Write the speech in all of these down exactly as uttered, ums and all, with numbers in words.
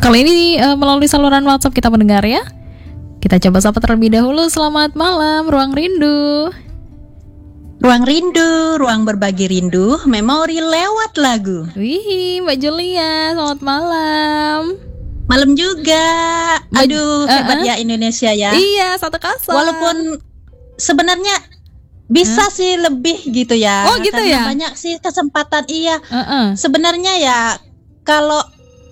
Kali ini uh, melalui saluran WhatsApp kita mendengar ya. Kita coba sapa terlebih dahulu. Selamat malam, Ruang Rindu. Ruang Rindu, ruang berbagi rindu, memori lewat lagu. Wih, Mbak Julia, selamat malam. Malam juga. Aduh, uh, hebat uh. ya Indonesia ya. Iya, satu kosong. Walaupun sebenarnya bisa huh? sih lebih gitu ya. Oh gitu karena ya. banyak sih kesempatan iya. Uh-uh. Sebenarnya ya kalau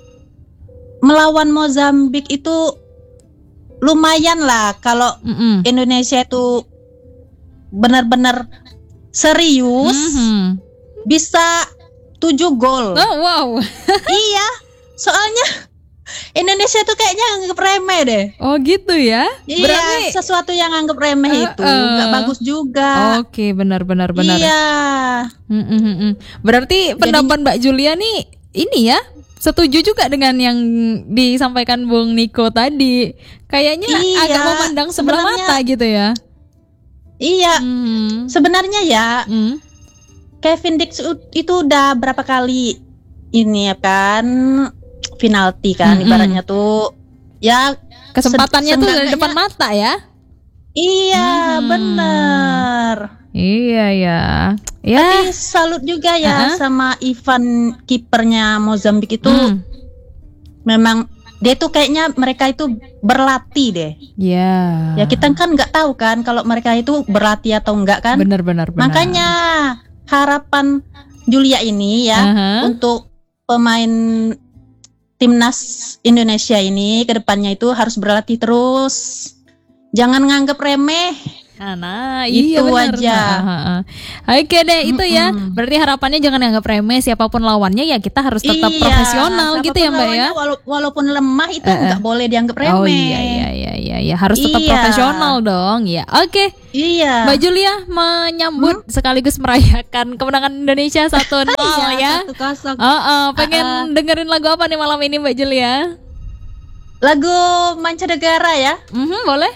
melawan Mozambik itu lumayan lah. Kalau uh-uh. Indonesia itu benar-benar serius, mm-hmm. bisa tujuh gol. Oh wow. Iya, soalnya Indonesia tuh kayaknya anggap remeh deh. Oh gitu ya. Iya, berarti sesuatu yang anggap remeh uh, itu nggak uh. bagus juga. Oke, benar-benar benar. Iya. Mm-mm-mm. Berarti pendapat Mbak Julia nih ini ya, setuju juga dengan yang disampaikan Bung Niko tadi. Kayaknya iya, agak memandang sebelah mata gitu ya. Iya, hmm. sebenarnya ya hmm. Kevin Dix itu udah berapa kali ini ya kan penalti kan, hmm. ibaratnya tuh ya kesempatannya tuh dari depan mata ya. Iya, hmm. bener. Iya ya. Ya. Tapi salut juga ya uh-huh. sama Ivan kipernya Mozambik itu, hmm. memang dia tuh kayaknya mereka itu berlatih deh. Iya. Yeah. Ya kita kan nggak tahu kan kalau mereka itu berlatih atau enggak kan. Benar-benar. Makanya harapan Julia ini ya uh-huh. untuk pemain timnas Indonesia ini ke depannya itu harus berlatih terus. Jangan nganggap remeh. Nah, itu iya benar. aja. Oke deh, itu ya. Berarti harapannya jangan dianggap remeh, siapapun lawannya ya kita harus tetap iya, profesional gitu ya Mbak ya. Wala- walaupun lemah itu nggak uh, boleh dianggap remeh. Oh iya iya iya iya, iya. Harus tetap iya. profesional dong. Ya. Oke. Iya. Mbak Julia menyambut hmm? sekaligus merayakan kemenangan Indonesia satu nol ya. satu kosong. Oh, oh, pengen uh, uh. dengerin lagu apa nih malam ini Mbak Julia? Lagu mancanegara ya? Mm-hmm, boleh.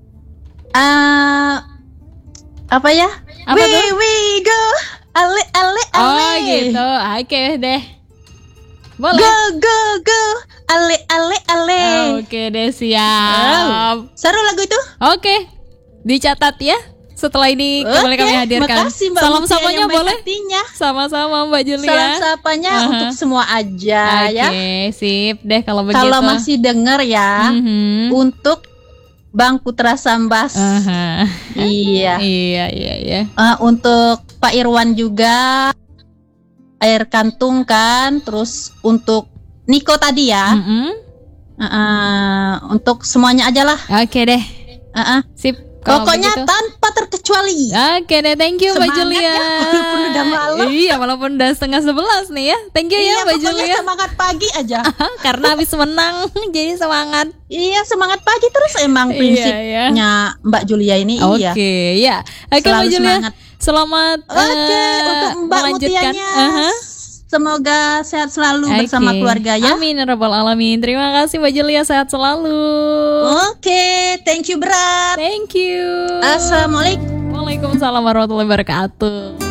Uh, apa ya? Apa we tuh? we go ale ale ale. Oh gitu, oke okay, deh. Boleh. Go go go ale ale ale. Oke okay, deh siap. Oh, seru lagu itu. Oke, okay. Dicatat ya. Setelah ini okay, kembali kami hadirkan. Makasih, Mbak salam sapanya boleh? Hatinya. Sama-sama Mbak Julia. Salam sapanya uh-huh. untuk semua aja okay, ya. Oke, sip deh kalau begitu. Kalau masih denger ya, mm-hmm. untuk Bang Putra Sambas. Uh-huh. Iya. Iya, iya, iya. Uh, untuk Pak Irwan juga Air Kantung kan, terus untuk Niko tadi ya. Mm-hmm. Uh, uh, untuk semuanya aja lah. Oke okay deh. Uh-uh. Sip. Pokoknya begitu. Tanpa terkecuali. Oke deh, thank you Mbak Julia. Ya, walaupun udah malam. Iya, walaupun udah setengah sebelas nih ya. Thank you iya, ya Mbak Julia. Semangat pagi aja. Karena habis menang, jadi semangat. Iya, semangat pagi terus emang prinsipnya iya, iya. Mbak Julia ini. Oke, iya. Oke, ya. Oke Mbak Julia. Semangat. Selamat Oke, okay, uh, untuk Mbak melanjutkan. Mutianya. Uh-huh. Semoga sehat selalu okay. bersama keluarga ya. Amin ya rabbal alamin. Terima kasih Mbak Julia, sehat selalu. Oke, okay, thank you berat. Thank you. Assalamualaikum. Waalaikumsalam warahmatullahi wabarakatuh.